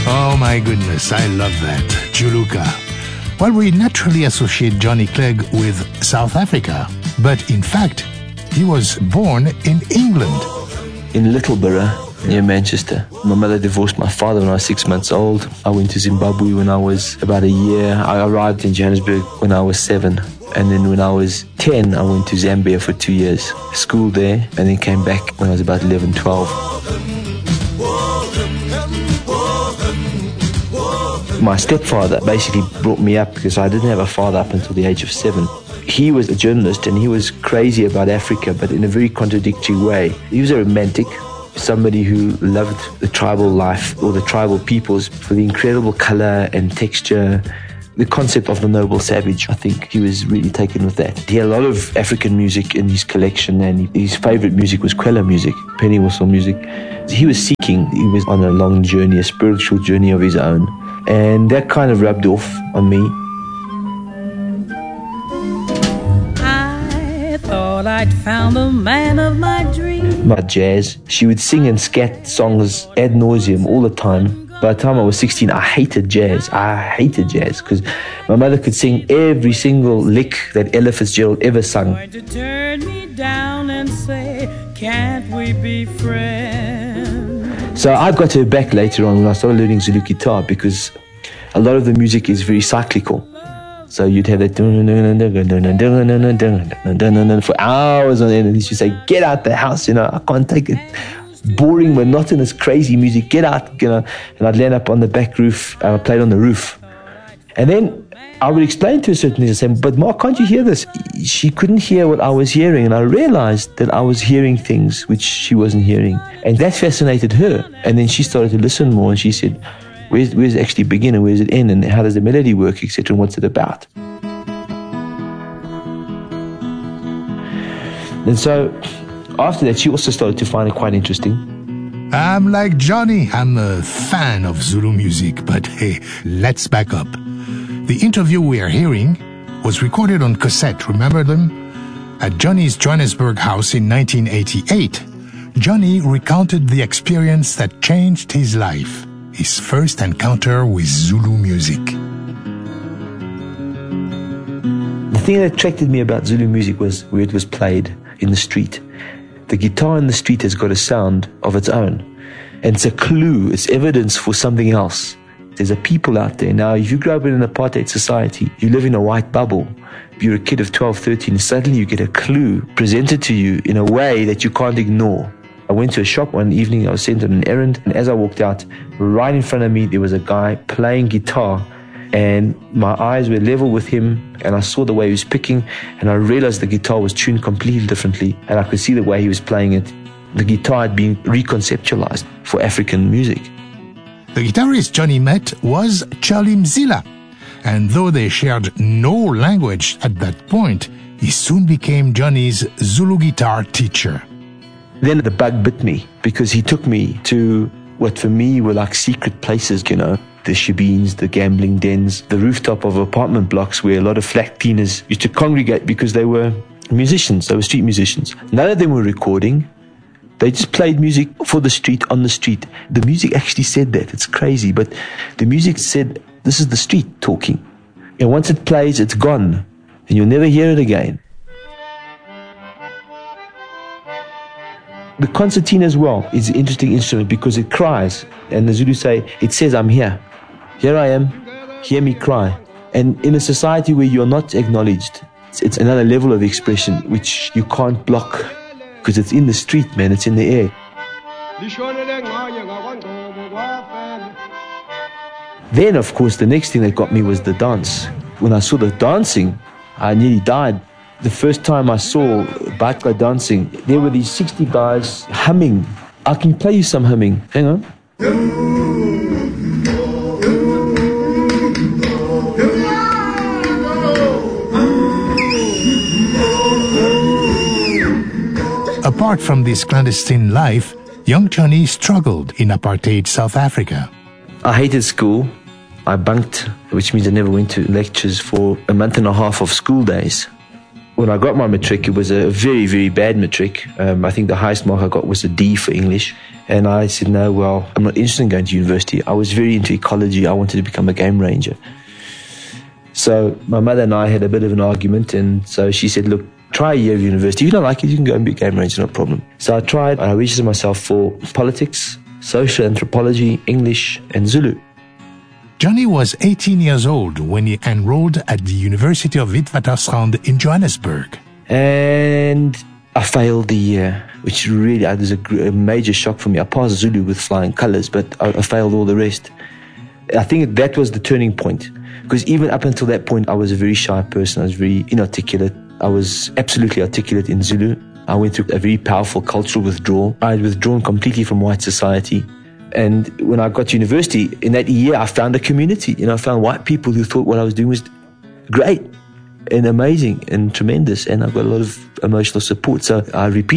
Oh my goodness, I love that. Juluka. Well, we naturally associate Johnny Clegg with South Africa, but in fact, he was born in England. In Littleborough, near Manchester. My mother divorced my father when I was 6 months old. I went to Zimbabwe when I was about a year. I arrived in Johannesburg when I was 7. And then when I was 10, I went to Zambia for 2 years. School there, and then came back when I was about 11, 12. My stepfather basically brought me up because I didn't have a father up until the age of 7. He was a journalist and he was crazy about Africa, but in a very contradictory way. He was a romantic, somebody who loved the tribal life or the tribal peoples for the incredible color and texture, the concept of the noble savage. I think he was really taken with that. He had a lot of African music in his collection, and his favorite music was Kwela music, penny whistle music. He was seeking, he was on a long journey, a spiritual journey of his own. And that kind of rubbed off on me. I thought I'd found the man of my dreams. My jazz. She would sing and scat songs ad nauseum all the time. By the time I was 16, I hated jazz. I hated jazz because my mother could sing every single lick that Ella Fitzgerald ever sung. Going to turn me down and say, can't we be friends? So I got her back later on when I started learning Zulu guitar, because a lot of the music is very cyclical. So you'd have that for hours on end, and she'd say, get out the house, I can't take it. Boring, monotonous, crazy music, get out, And I'd land up on the back roof, and I played on the roof. And then I would explain to her certain things and say, but Mark, can't you hear this? She couldn't hear what I was hearing, and I realized that I was hearing things which she wasn't hearing. And that fascinated her. And then she started to listen more, and she said, where's it actually begin and where's it end, and how does the melody work, etc., and what's it about? And so after that, she also started to find it quite interesting. I'm like Johnny. I'm a fan of Zulu music, but hey, let's back up. The interview we are hearing was recorded on cassette, remember them? At Johnny's Johannesburg house in 1988, Johnny recounted the experience that changed his life, his first encounter with Zulu music. The thing that attracted me about Zulu music was where it was played in the street. The guitar in the street has got a sound of its own. And it's a clue, it's evidence for something else. There's a people out there. Now, if you grow up in an apartheid society, you live in a white bubble. You're a kid of 12, 13, suddenly you get a clue presented to you in a way that you can't ignore. I went to a shop one evening, I was sent on an errand, and as I walked out, right in front of me, there was a guy playing guitar, and my eyes were level with him, and I saw the way he was picking, and I realized the guitar was tuned completely differently, and I could see the way he was playing it. The guitar had been reconceptualized for African music. The guitarist Johnny met was Charlie Mzila, and though they shared no language at that point, he soon became Johnny's Zulu guitar teacher. Then the bug bit me, because he took me to what for me were like secret places, the shebeens, the gambling dens, the rooftop of apartment blocks where a lot of flat cleaners used to congregate because they were musicians, they were street musicians. None of them were recording. They just played music for the street, on the street. The music actually said that. It's crazy, but the music said, this is the street talking. And once it plays, it's gone, and you'll never hear it again. The concertina as well is an interesting instrument because it cries. And the Zulu say, it says, I'm here. Here I am. Hear me cry. And in a society where you're not acknowledged, it's another level of expression which you can't block because it's in the street, man. It's in the air. Then, of course, the next thing that got me was the dance. When I saw the dancing, I nearly died. The first time I saw Baka dancing, there were these 60 guys humming. I can play you some humming. Hang on. Apart from this clandestine life, young Johnny struggled in apartheid South Africa. I hated school. I bunked, which means I never went to lectures for a month and a half of school days. When I got my matric, it was a very, very bad matric. I think the highest mark I got was a D for English. And I said, no, well, I'm not interested in going to university. I was very into ecology. I wanted to become a game ranger. So my mother and I had a bit of an argument, and so she said, look, try a year of university. If you don't like it, you can go and be a game ranger, no problem. So I tried. I registered myself for politics, social anthropology, English, and Zulu. Johnny was 18 years old when he enrolled at the University of Witwatersrand in Johannesburg. And I failed the year, which really was a major shock for me. I passed Zulu with flying colors, but I failed all the rest. I think that was the turning point, because even up until that point, I was a very shy person. I was very inarticulate. I was absolutely articulate in Zulu. I went through a very powerful cultural withdrawal. I had withdrawn completely from white society. And when I got to university, in that year, I found a community. I found white people who thought what I was doing was great and amazing and tremendous. And I got a lot of emotional support. So I repeated